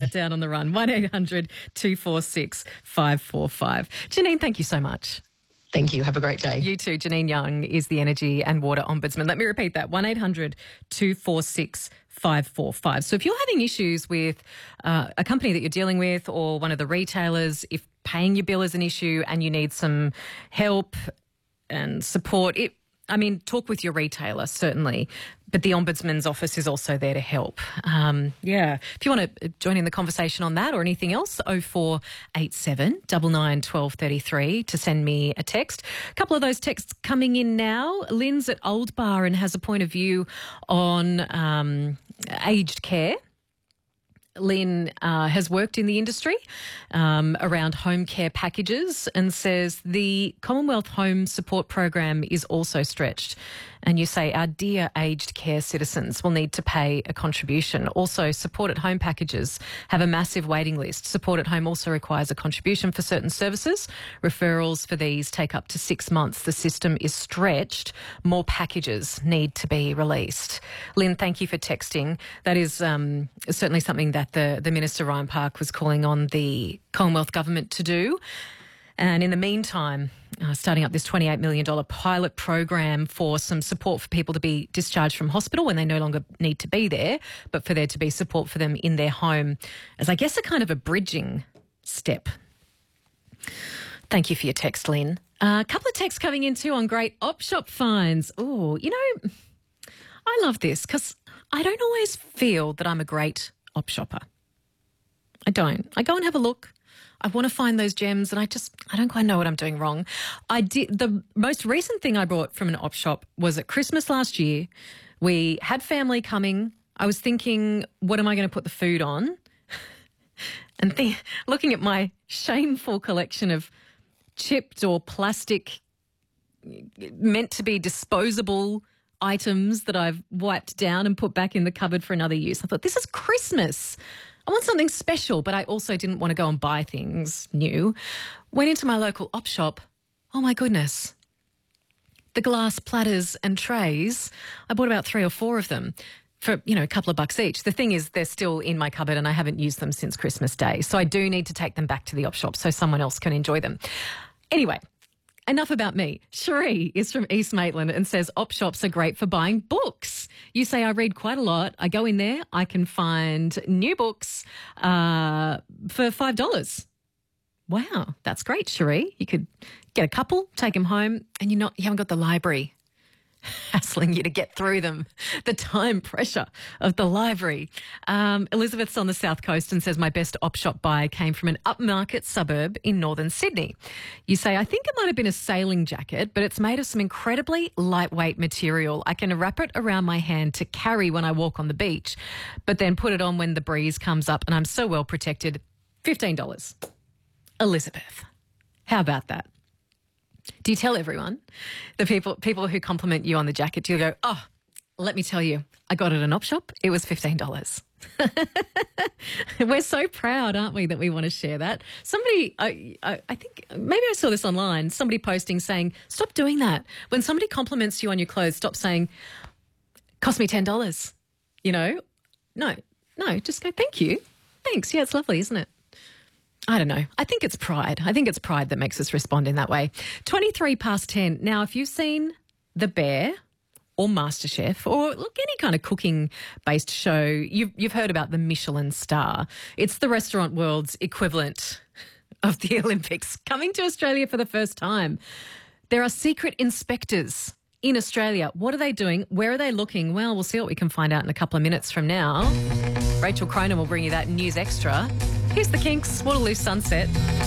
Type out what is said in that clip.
down on the run. 1800 246 545. Janine, thank you so much. Thank you. Have a great day. You too. Janine Young is the Energy and Water Ombudsman. Let me repeat that, 1800 246 545. So if you're having issues with a company that you're dealing with or one of the retailers, if paying your bill is an issue and you need some help and support, talk with your retailer, certainly, but the Ombudsman's office is also there to help. If you want to join in the conversation on that or anything else, 0487 99 12 33 to send me a text. A couple of those texts coming in now. Lynn's at Old Bar and has a point of view on aged care. Lynn has worked in the industry around home care packages and says the Commonwealth Home Support Program is also stretched. And you say our dear aged care citizens will need to pay a contribution. Also, support at home packages have a massive waiting list. Support at home also requires a contribution for certain services. Referrals for these take up to 6 months. The system is stretched. More packages need to be released. Lynn, thank you for texting. That is certainly something that the Minister, Ryan Park, was calling on the Commonwealth Government to do. And in the meantime, starting up this $28 million pilot program for some support for people to be discharged from hospital when they no longer need to be there, but for there to be support for them in their home as, I guess, a kind of a bridging step. Thank you for your text, Lynn. A couple of texts coming in too on great op shop finds. Oh, I love this because I don't always feel that I'm a great op shopper. I don't. I go and have a look. I want to find those gems and I don't quite know what I'm doing wrong. The most recent thing I bought from an op shop was at Christmas last year. We had family coming. I was thinking, what am I going to put the food on? And looking at my shameful collection of chipped or plastic, meant to be disposable items that I've wiped down and put back in the cupboard for another use. I thought, this is Christmas. I want something special, but I also didn't want to go and buy things new. Went into my local op shop. Oh, my goodness. The glass platters and trays, I bought about 3 or 4 of them for, a couple of bucks each. The thing is, they're still in my cupboard and I haven't used them since Christmas Day. So I do need to take them back to the op shop so someone else can enjoy them. Anyway, enough about me. Cherie is from East Maitland and says op shops are great for buying books. You say I read quite a lot. I go in there, I can find new books for $5. Wow, that's great, Cherie. You could get a couple, take them home, and you haven't got the library hassling you to get through them. The time pressure of the library. Elizabeth's on the South Coast and says my best op shop buy came from an upmarket suburb in northern Sydney. You say, I think it might have been a sailing jacket, but it's made of some incredibly lightweight material. I can wrap it around my hand to carry when I walk on the beach, but then put it on when the breeze comes up and I'm so well protected. $15. Elizabeth, how about that? Do you tell everyone, the people who compliment you on the jacket, do you go, oh, let me tell you, I got it at an op shop. It was $15. We're so proud, aren't we, that we want to share that. Somebody, I think, maybe I saw this online, somebody posting saying, stop doing that. When somebody compliments you on your clothes, stop saying, cost me $10. No, just go, thank you. Thanks. Yeah, it's lovely, isn't it? I don't know. I think it's pride. I think it's pride that makes us respond in that way. 23 past 10. Now, if you've seen The Bear or MasterChef or look, any kind of cooking-based show, you've heard about the Michelin star. It's the restaurant world's equivalent of the Olympics coming to Australia for the first time. There are secret inspectors in Australia. What are they doing? Where are they looking? Well, we'll see what we can find out in a couple of minutes from now. Rachel Cronin will bring you that News Extra. Here's the Kinks, Waterloo Sunset.